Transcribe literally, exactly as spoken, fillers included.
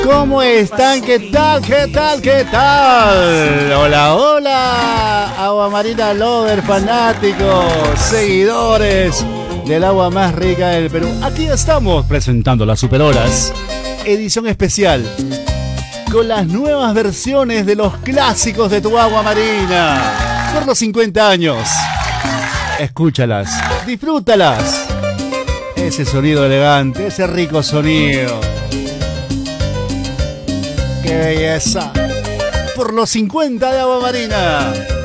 ¿Cómo están? ¿Qué tal? ¿Qué tal? ¿Qué tal? Hola, hola. Agua Marina Lover, fanáticos, seguidores del agua más rica del Perú. Aquí estamos presentando las Superhoras, edición especial, con las nuevas versiones de los clásicos de tu agua marina. Por los cincuenta años. Escúchalas, disfrútalas. Ese sonido elegante, ese rico sonido. ¡Qué belleza! Por los cincuenta de agua marina.